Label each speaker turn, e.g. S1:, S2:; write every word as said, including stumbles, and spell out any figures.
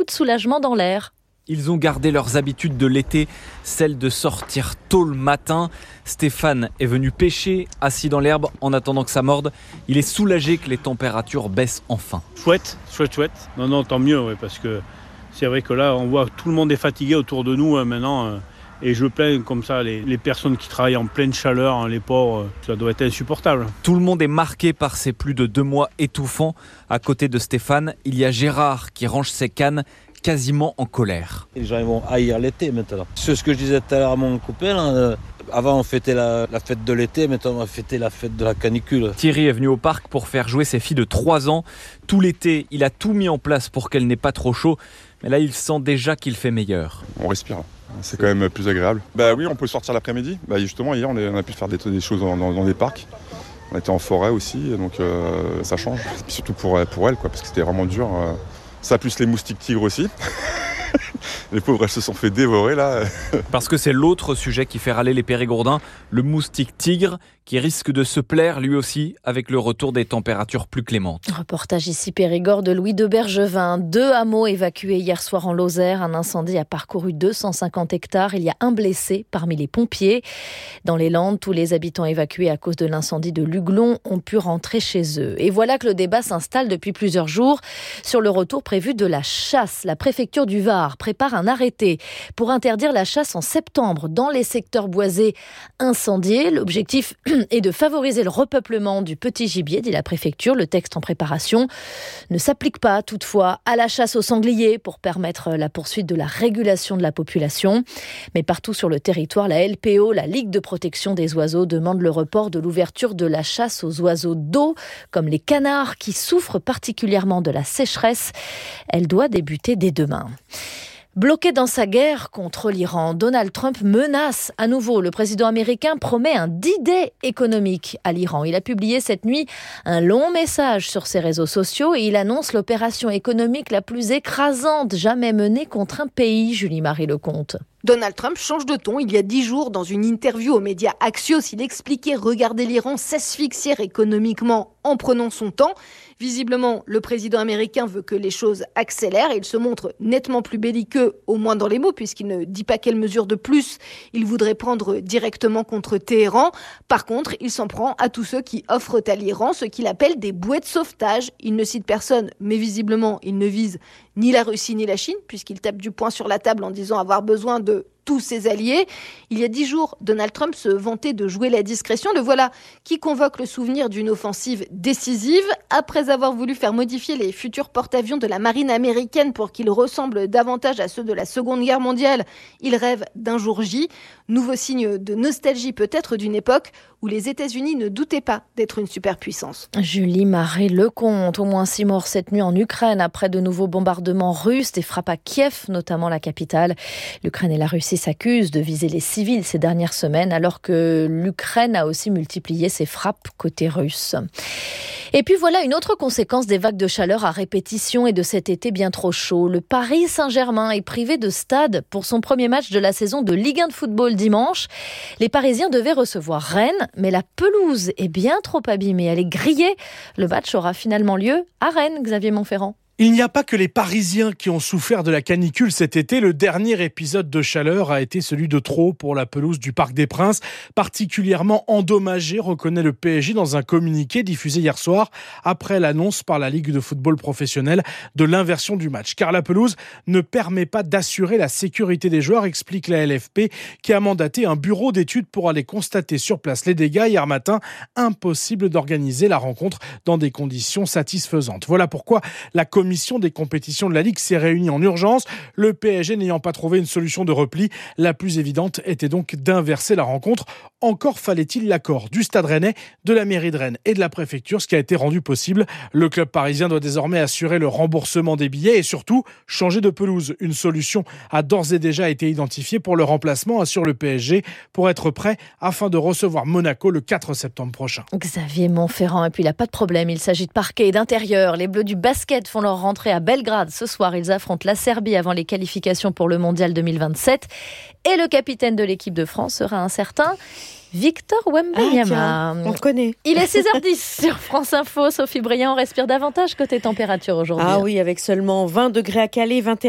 S1: de soulagement dans l'air.
S2: Ils ont gardé leurs habitudes de l'été, celle de sortir tôt le matin. Stéphane est venu pêcher, assis dans l'herbe, en attendant que ça morde. Il est soulagé que les températures baissent enfin.
S3: Chouette, chouette, chouette. Non, non, tant mieux, ouais, parce que c'est vrai que là, on voit que tout le monde est fatigué autour de nous hein, maintenant. Euh, et je plains comme ça les, les personnes qui travaillent en pleine chaleur, hein, les pauvres, ça doit être insupportable.
S2: Tout le monde est marqué par ces plus de deux mois étouffants. À côté de Stéphane, il y a Gérard qui range ses cannes, quasiment en colère.
S4: Les gens ils vont haïr l'été maintenant. C'est ce que je disais tout à l'heure à mon copain. Là, euh, avant on fêtait la, la fête de l'été, maintenant on va fêter la fête de la canicule.
S2: Thierry est venu au parc pour faire jouer ses filles de trois ans. Tout l'été, il a tout mis en place pour qu'elle n'ait pas trop chaud. Mais là, il sent déjà qu'il fait meilleur.
S5: On respire, c'est quand même plus agréable. Bah oui, on peut sortir l'après-midi. Bah justement, hier, on a pu faire des, des choses dans, dans, dans des parcs. On était en forêt aussi, donc euh, ça change. Et puis surtout pour, pour elle, quoi, parce que c'était vraiment dur. Euh, ça plus les moustiques tigres aussi. Les pauvres, elles se sont fait dévorer là.
S2: Parce que c'est l'autre sujet qui fait râler les Périgourdins, le moustique tigre, qui risque de se plaire lui aussi avec le retour des températures plus clémentes.
S1: Reportage ici Périgord de Louis de Bergevin. Deux hameaux évacués hier soir en Lozère. Un incendie a parcouru deux cent cinquante hectares. Il y a un blessé parmi les pompiers. Dans les Landes, tous les habitants évacués à cause de l'incendie de Luglon ont pu rentrer chez eux. Et voilà que le débat s'installe depuis plusieurs jours sur le retour prévu de la chasse. La préfecture du Var prépare un arrêté pour interdire la chasse en septembre dans les secteurs boisés incendiés. L'objectif est de favoriser le repeuplement du petit gibier, dit la préfecture. Le texte en préparation ne s'applique pas toutefois à la chasse au sanglier pour permettre la poursuite de la régulation de la population. Mais partout sur le territoire, la L P O, la Ligue de protection des oiseaux, demande le report de l'ouverture de la chasse aux oiseaux d'eau, comme les canards qui souffrent particulièrement de la sécheresse. Elle doit débuter dès demain. Bloqué dans sa guerre contre l'Iran, Donald Trump menace à nouveau. Le président américain promet un D-Day économique à l'Iran. Il a publié cette nuit un long message sur ses réseaux sociaux et il annonce l'opération économique la plus écrasante jamais menée contre un pays, Julie-Marie Lecomte.
S6: Donald Trump change de ton. Il y a dix jours, dans une interview aux médias Axios, il expliquait regarder l'Iran s'asphyxier économiquement en prenant son temps. Visiblement, le président américain veut que les choses accélèrent et il se montre nettement plus belliqueux, au moins dans les mots, puisqu'il ne dit pas quelle mesure de plus il voudrait prendre directement contre Téhéran. Par contre, il s'en prend à tous ceux qui offrent à l'Iran ce qu'il appelle des bouées de sauvetage. Il ne cite personne, mais visiblement, il ne vise ni la Russie ni la Chine, puisqu'il tape du poing sur la table en disant avoir besoin de tous ses alliés. Il y a dix jours, Donald Trump se vantait de jouer la discrétion. Le voilà qui convoque le souvenir d'une offensive décisive. Après avoir voulu faire modifier les futurs porte-avions de la marine américaine pour qu'ils ressemblent davantage à ceux de la Seconde Guerre mondiale, il rêve d'un jour J. Nouveau signe de nostalgie peut-être d'une époque où les États-Unis ne doutaient pas d'être une superpuissance.
S1: Julie-Marie Lecomte, au moins six morts cette nuit en Ukraine après de nouveaux bombardements russes, des frappes à Kiev, notamment la capitale. L'Ukraine et la Russie s'accusent de viser les civils ces dernières semaines, alors que l'Ukraine a aussi multiplié ses frappes côté russe. Et puis voilà une autre conséquence des vagues de chaleur à répétition et de cet été bien trop chaud. Le Paris Saint-Germain est privé de stade pour son premier match de la saison de Ligue un de football dimanche. Les Parisiens devaient recevoir Rennes, mais la pelouse est bien trop abîmée. Elle est grillée. Le match aura finalement lieu à Rennes, Xavier Montferrand.
S7: Il n'y a pas que les Parisiens qui ont souffert de la canicule cet été. Le dernier épisode de chaleur a été celui de trop pour la pelouse du Parc des Princes, particulièrement endommagée, reconnaît le P S G dans un communiqué diffusé hier soir après l'annonce par la Ligue de football professionnel de l'inversion du match. Car la pelouse ne permet pas d'assurer la sécurité des joueurs, explique la L F P, qui a mandaté un bureau d'études pour aller constater sur place les dégâts. Hier matin, impossible d'organiser la rencontre dans des conditions satisfaisantes. Voilà pourquoi la commission La commission des compétitions de la Ligue s'est réunie en urgence. Le P S G n'ayant pas trouvé une solution de repli, la plus évidente était donc d'inverser la rencontre. Encore fallait-il l'accord du Stade Rennais, de la mairie de Rennes et de la préfecture, ce qui a été rendu possible. Le club parisien doit désormais assurer le remboursement des billets et surtout changer de pelouse. Une solution a d'ores et déjà été identifiée pour le remplacement, assure le P S G, pour être prêt afin de recevoir Monaco le quatre septembre prochain.
S1: Xavier Montferrand, et puis il n'a pas de problème, il s'agit de parquet et d'intérieur. Les Bleus du basket font leur rentrée à Belgrade. Ce soir, ils affrontent la Serbie avant les qualifications pour le Mondial deux mille vingt-sept. Et le capitaine de l'équipe de France sera un certain Victor Wembanyama.
S8: Ah, on le connaît.
S1: Il est six heures dix sur France Info. Sophie Briand, on respire davantage côté température aujourd'hui.
S8: Ah oui, avec seulement vingt degrés à Calais, vingt et un